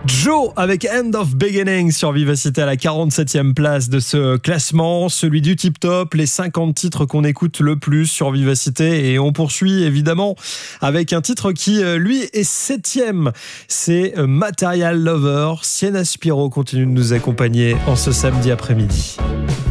Joe avec End of Beginning sur Vivacité à la 47e place de ce classement, celui du Tip Top, les 50 titres qu'on écoute le plus sur Vivacité. Et on poursuit évidemment avec un titre qui, lui, est 7e. C'est Material Lover. Sienna Spiro continue de nous accompagner en ce samedi après-midi.